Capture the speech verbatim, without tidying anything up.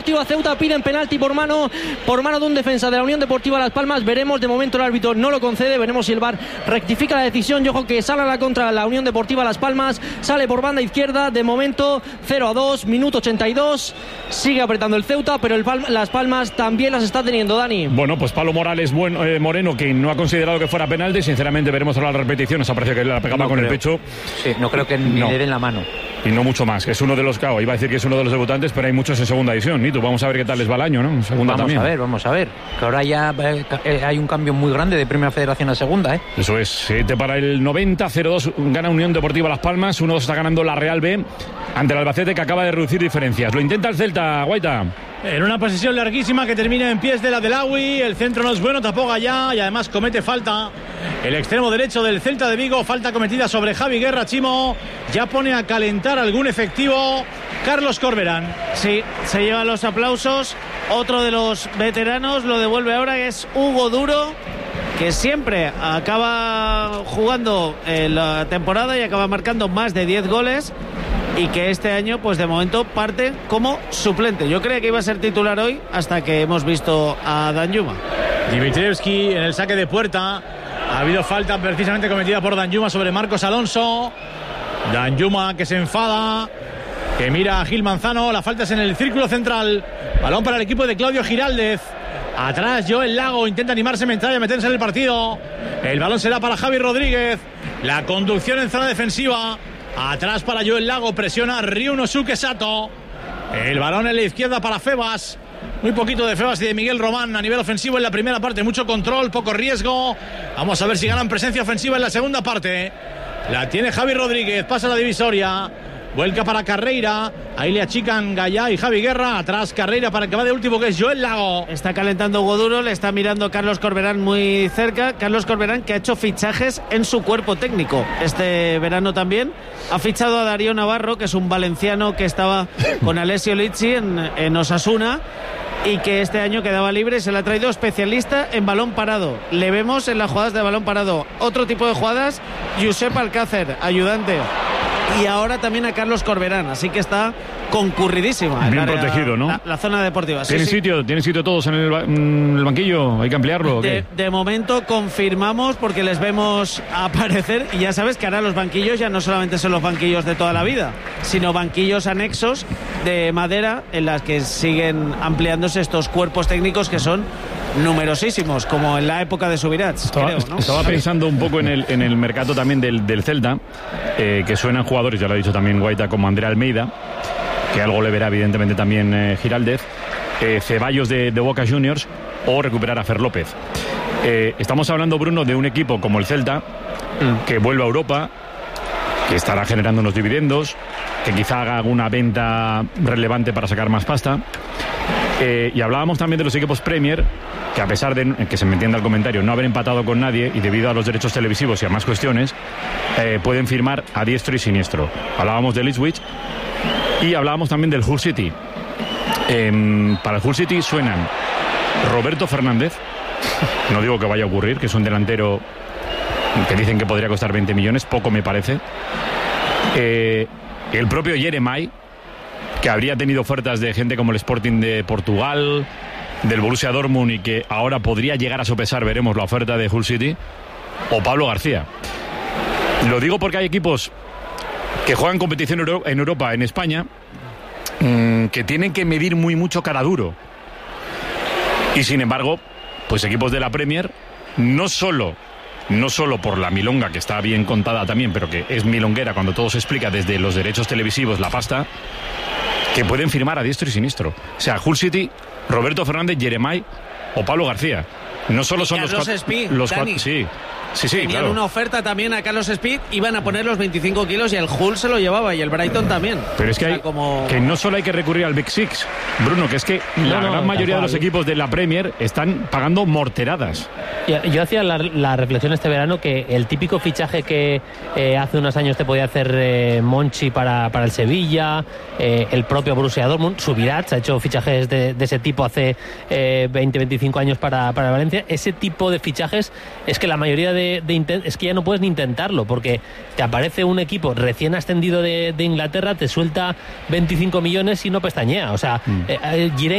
Deportiva Ceuta, piden penalti por mano, por mano de un defensa de la Unión Deportiva Las Palmas. Veremos, de momento el árbitro no lo concede, veremos si el V A R rectifica la decisión. Y ojo que sale a la contra la Unión Deportiva Las Palmas, sale por banda izquierda, de momento cero a dos, minuto ochenta y dos, sigue apretando el Ceuta, pero el Pal- Las Palmas también las está teniendo, Dani. Bueno, pues Pablo Morales bueno, eh, Moreno, que no ha considerado que fuera penalti, sinceramente veremos ahora la repetición, esa parece que la pegaba No con creo. el pecho. Sí, no creo que ni No. le den la mano. Y no mucho más, que es uno de los, claro, iba a decir que es uno de los debutantes, pero hay muchos en segunda división, y tú vamos a ver qué tal les va el año, ¿no? En segunda Vamos también. a ver, vamos a ver. Que ahora ya eh, eh, hay un cambio muy grande de Primera Federación a Segunda, ¿eh? Eso es, siete para el noventa, cero dos gana Unión Deportiva Las Palmas, uno dos está ganando la Real B ante el Albacete, que acaba de reducir diferencias. Lo intenta el Celta, Guaita. En una posesión larguísima que termina en pies de la Delawi, el centro no es bueno, tapó Gallá y además comete falta el extremo derecho del Celta de Vigo, falta cometida sobre Javi Guerra. Chimo ya pone a calentar algún efectivo Carlos Corberán. Sí, se llevan los aplausos. Otro de los veteranos lo devuelve ahora, que es Hugo Duro, que siempre acaba jugando en la temporada y acaba marcando más de diez goles, y que este año, pues de momento, parte como suplente. Yo creía que iba a ser titular hoy hasta que hemos visto a Danjuma. Dimitrievski en el saque de puerta. Ha habido falta precisamente cometida por Danjuma sobre Marcos Alonso. Danjuma que se enfada, que mira a Gil Manzano. La falta es en el círculo central. Balón para el equipo de Claudio Giraldez. Atrás Joel Lago intenta animarse Metralla a meterse en el partido. El balón será para Javi Rodríguez. La conducción en zona defensiva. Atrás para Joel Lago, presiona Ryunosuke Sato. El balón en la izquierda para Febas. Muy poquito de Febas y de Miguel Román a nivel ofensivo en la primera parte. Mucho control, poco riesgo. Vamos a ver si ganan presencia ofensiva en la segunda parte. La tiene Javi Rodríguez, pasa la divisoria. Vuelca para Carreira. Ahí le achican Gallá y Javi Guerra. Atrás Carreira para el que va de último, que es Joel Lago. Está calentando Hugo Duro, le está mirando Carlos Corberán muy cerca. Carlos Corberán, que ha hecho fichajes en su cuerpo técnico este verano también. Ha fichado a Darío Navarro, que es un valenciano que estaba con Alessio Lizzi en, en Osasuna, y que este año quedaba libre. Se le ha traído especialista en balón parado. Le vemos en las jugadas de balón parado. Otro tipo de jugadas, Josep Alcácer, ayudante. Y ahora también a Carlos Corberán, así que está concurridísima. Bien el área, protegido, ¿no? La, la zona deportiva. Sí, ¿Tienen sí. sitio? ¿Tienen sitio todos en el, ba- en el banquillo? ¿Hay que ampliarlo o De, qué? de momento confirmamos, porque les vemos aparecer, y ya sabes que ahora los banquillos ya no solamente son los banquillos de toda la vida, sino banquillos anexos de madera en las que siguen ampliándose estos cuerpos técnicos que son numerosísimos, como en la época de Subirats. Estaba, creo, ¿no? estaba pensando un poco en el, en el mercado también del, del Celta, eh, que suenan jugadores, ya lo ha dicho también Guaita, como Andrea Almeida, que algo le verá evidentemente también eh, Giraldez, eh, Ceballos de, de Boca Juniors, o recuperar a Fer López. Eh, estamos hablando, Bruno, de un equipo como el Celta, que vuelve a Europa, que estará generando unos dividendos, que quizá haga alguna venta relevante para sacar más pasta. Eh, y hablábamos también de los equipos Premier, que a pesar de que se me entienda el comentario, no haber empatado con nadie y debido a los derechos televisivos y a más cuestiones, eh, pueden firmar a diestro y siniestro. Hablábamos del Ipswich y hablábamos también del Hull City. Eh, para el Hull City suenan Roberto Fernández, no digo que vaya a ocurrir, que es un delantero que dicen que podría costar veinte millones, poco me parece. Eh, el propio Jeremai, que habría tenido ofertas de gente como el Sporting de Portugal, del Borussia Dortmund, y que ahora podría llegar a sopesar, veremos, la oferta de Hull City, o Pablo García. Lo digo porque hay equipos que juegan competición en Europa, en España, mmm, que tienen que medir muy mucho cara duro. Y sin embargo, pues equipos de la Premier, no solo, no solo por la milonga, que está bien contada también, pero que es milonguera cuando todo se explica desde los derechos televisivos, la pasta, que pueden firmar a diestro y siniestro. O sea, Hull City, Roberto Fernández, Jeremai o Pablo García. No solo son Carlos los cuatro. Speed, Los Dani. cuatro, sí. Sí, sí, Tenían claro. una oferta también a Carlos Speed, iban a poner los veinticinco kilos y el Hull se lo llevaba, y el Brighton también. Pero es que, O sea, hay, como... que no solo hay que recurrir al Big Six, Bruno, que es que No, la no, gran mayoría de tal los cual. equipos de la Premier están pagando morteradas. Yo, yo hacía la, la reflexión este verano que el típico fichaje que eh, hace unos años te podía hacer eh, Monchi para, para el Sevilla, eh, el propio Borussia Dortmund, Subirats ha hecho fichajes de, de ese tipo hace eh, veinte, veinticinco años para, para Valencia. Ese tipo de fichajes es que la mayoría de, de intent- es que ya no puedes ni intentarlo, porque te aparece un equipo recién ascendido de, de Inglaterra, te suelta veinticinco millones y no pestañea. O sea, mm. eh, eh, Giren